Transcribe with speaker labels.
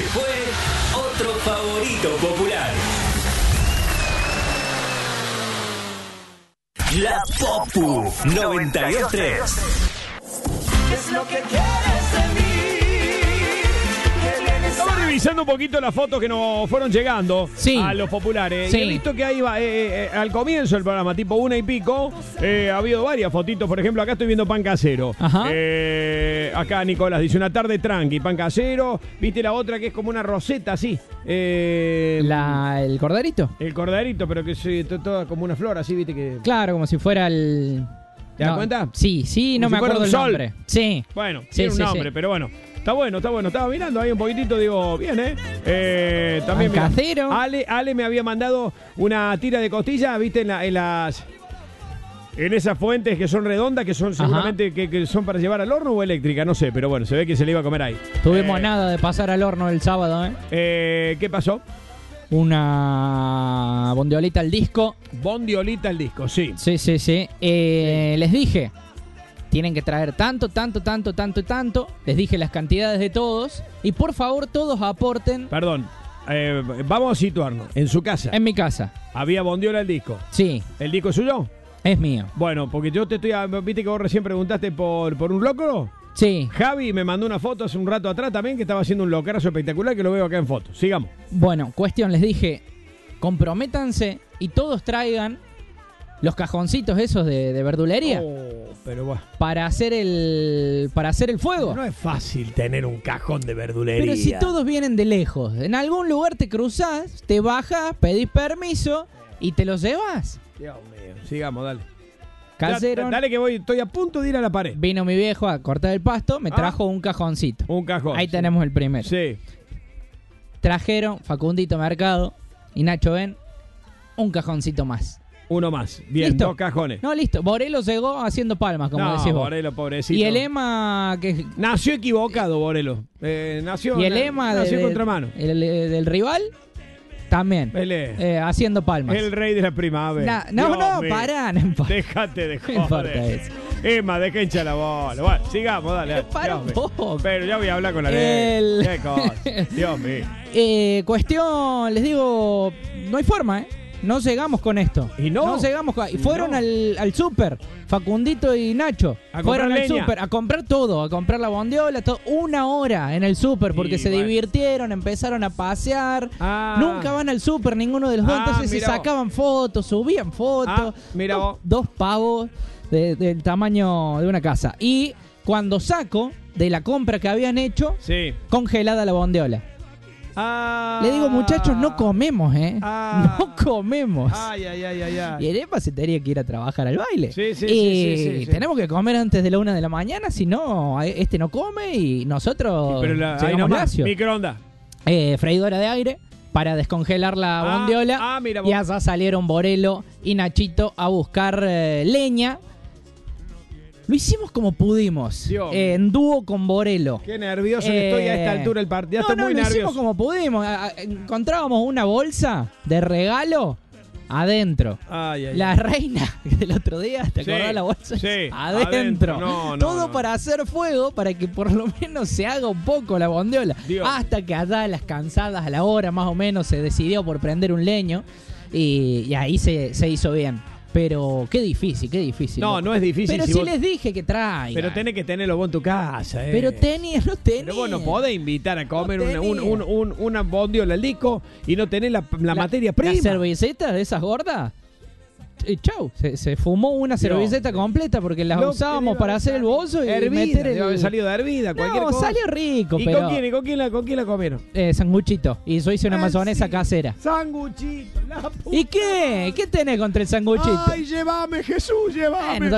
Speaker 1: fue otro favorito popular. La Popu 92.3.
Speaker 2: Es lo que quieres de mí.
Speaker 3: Estamos revisando un poquito las fotos que nos fueron llegando a los populares.
Speaker 4: Sí.
Speaker 3: Y he visto que ahí va, al comienzo del programa, tipo 1:00 ha habido varias fotitos. Por ejemplo, acá estoy viendo pan casero.
Speaker 4: Ajá.
Speaker 3: Acá Nicolás dice una tarde tranqui, pan casero. ¿Viste la otra que es como una roseta así?
Speaker 4: ¿El corderito?
Speaker 3: El corderito, pero que es toda como una flor así, ¿viste? Que...
Speaker 4: Claro, como si fuera el...
Speaker 3: ¿Te das cuenta?
Speaker 4: Sí, no
Speaker 3: Como
Speaker 4: me
Speaker 3: si fuera
Speaker 4: acuerdo
Speaker 3: un
Speaker 4: el
Speaker 3: sol.
Speaker 4: nombre. Sí.
Speaker 3: Bueno,
Speaker 4: Sí,
Speaker 3: tiene un
Speaker 4: sí,
Speaker 3: nombre,
Speaker 4: sí.
Speaker 3: pero bueno. Está bueno. Estaba mirando ahí un poquitito, digo, bien, ¿eh? También,
Speaker 4: Pan
Speaker 3: mira,
Speaker 4: casero.
Speaker 3: Ale me había mandado una tira de costilla, ¿viste? En esas fuentes que son redondas, que son seguramente que son para llevar al horno o eléctrica, no sé, pero bueno, se ve que se le iba a comer ahí.
Speaker 4: Tuvimos nada de pasar al horno el sábado,
Speaker 3: ¿Qué pasó?
Speaker 4: Una bondiolita al disco.
Speaker 3: Bondiolita al disco, sí.
Speaker 4: Sí. Les dije, tienen que traer tanto. Les dije las cantidades de todos. Y por favor, todos aporten.
Speaker 3: Perdón, vamos a situarnos. En su casa.
Speaker 4: En mi casa.
Speaker 3: Había bondiola al disco.
Speaker 4: Sí.
Speaker 3: ¿El disco es suyo?
Speaker 4: Es mío.
Speaker 3: Bueno, porque yo te estoy... ¿Viste que vos recién preguntaste por un locro?
Speaker 4: Sí.
Speaker 3: Javi me mandó una foto hace un rato atrás también que estaba haciendo un locarazo espectacular que lo veo acá en foto. Sigamos.
Speaker 4: Bueno, cuestión, les dije, comprométanse y todos traigan los cajoncitos esos de verdulería
Speaker 3: Pero bueno.
Speaker 4: para hacer el fuego.
Speaker 3: No es fácil tener un cajón de verdulería.
Speaker 4: Pero si todos vienen de lejos, en algún lugar te cruzás, te bajas, pedís permiso y te los llevas.
Speaker 3: Dios mío. Sigamos, dale.
Speaker 4: Casero.
Speaker 3: Dale que estoy a punto de ir a la pared.
Speaker 4: Vino mi viejo a cortar el pasto, me trajo un cajoncito.
Speaker 3: Un cajón.
Speaker 4: Ahí tenemos el primero.
Speaker 3: Sí.
Speaker 4: Trajeron Facundito Mercado y Nacho Ben un cajoncito más.
Speaker 3: Uno más. Bien,
Speaker 4: ¿Listo?
Speaker 3: 2 cajones.
Speaker 4: No, listo. Borelo llegó haciendo palmas, como
Speaker 3: no,
Speaker 4: decís vos.
Speaker 3: Borelo, pobrecito.
Speaker 4: Y el Ema que
Speaker 3: Nació equivocado, Borelo. Nació
Speaker 4: nació
Speaker 3: contramano.
Speaker 4: del rival también. Haciendo palmas.
Speaker 3: El rey de la primavera.
Speaker 4: No,
Speaker 3: Dios mío.
Speaker 4: pará, no importa.
Speaker 3: Déjate de
Speaker 4: No importa
Speaker 3: joder.
Speaker 4: eso.
Speaker 3: Emma, deja hinchar la bola. Bueno, sigamos, dale.
Speaker 4: Para un poco.
Speaker 3: Pero ya voy a hablar con la
Speaker 4: El-
Speaker 3: ley. Qué cosa. Dios mío.
Speaker 4: Cuestión, les digo, no hay forma, No llegamos con esto.
Speaker 3: ¿Y no?
Speaker 4: llegamos y fueron al súper, Facundito y Nacho.
Speaker 3: A
Speaker 4: Fueron
Speaker 3: comprar
Speaker 4: al
Speaker 3: leña.
Speaker 4: súper a comprar todo, a comprar la bondiola, todo. 1 hora en el súper porque
Speaker 3: Y
Speaker 4: se
Speaker 3: bueno.
Speaker 4: divirtieron, empezaron a pasear.
Speaker 3: Ah.
Speaker 4: Nunca van al súper ninguno de los dos,
Speaker 3: Ah,
Speaker 4: entonces se
Speaker 3: mira vos.
Speaker 4: sacaban fotos, subían fotos.
Speaker 3: Ah, mira vos.
Speaker 4: Dos pavos del tamaño de una casa. Y cuando saco de la compra que habían hecho,
Speaker 3: Sí.
Speaker 4: congelada la bondiola. Le digo, muchachos, no comemos, No comemos.
Speaker 3: Ay.
Speaker 4: Y el Epa se tenía que ir a trabajar al baile.
Speaker 3: Sí.
Speaker 4: Tenemos que comer antes de la 1 de la mañana, si no, este no come y nosotros
Speaker 3: Pero ahí
Speaker 4: llegamos
Speaker 3: nomás,
Speaker 4: lacios.
Speaker 3: microondas.
Speaker 4: Freidora de aire para descongelar la bondiola.
Speaker 3: Mira vos.
Speaker 4: Y allá salieron Borelo y Nachito a buscar leña. Lo hicimos como pudimos,
Speaker 3: Dios.
Speaker 4: en dúo con Borelo.
Speaker 3: Qué nervioso que estoy a esta altura del partido. Ya estoy muy
Speaker 4: lo
Speaker 3: nervioso.
Speaker 4: hicimos como pudimos. Encontrábamos una bolsa de regalo adentro.
Speaker 3: Ay.
Speaker 4: La reina del otro día, ¿te
Speaker 3: Sí,
Speaker 4: acordás la bolsa?
Speaker 3: sí,
Speaker 4: Adentro.
Speaker 3: adentro. No,
Speaker 4: Todo para hacer fuego, para que por lo menos se haga un poco la bondiola.
Speaker 3: Dios.
Speaker 4: Hasta que allá a las cansadas, a la hora más o menos, se decidió por prender un leño y ahí se hizo bien. Pero qué difícil.
Speaker 3: No es difícil.
Speaker 4: Pero
Speaker 3: si
Speaker 4: si
Speaker 3: vos-
Speaker 4: les dije que traigan.
Speaker 3: Pero tenés que tenerlo vos en tu casa,
Speaker 4: Pero no tenés.
Speaker 3: Pero vos no podés invitar a comer
Speaker 4: No
Speaker 3: una bondiola al disco y no tenés la materia prima.
Speaker 4: ¿Las cervecetas de esas gordas? Chau, se fumó una servilleta completa porque las
Speaker 3: Lo
Speaker 4: usábamos
Speaker 3: que
Speaker 4: para hacer el bozo y
Speaker 3: hervida,
Speaker 4: meter el...
Speaker 3: debe haber salido de hervida, cualquier
Speaker 4: No,
Speaker 3: cosa.
Speaker 4: salió rico,
Speaker 3: ¿Y
Speaker 4: pero...
Speaker 3: con quién la comieron?
Speaker 4: Sanguchito. Y yo hice una mayonesa
Speaker 3: sí.
Speaker 4: casera.
Speaker 3: Sanguchito, la puta.
Speaker 4: ¿Y qué? ¿Qué tenés contra el sanguchito?
Speaker 3: Ay, llévame, Jesús, llévame.
Speaker 4: Bueno,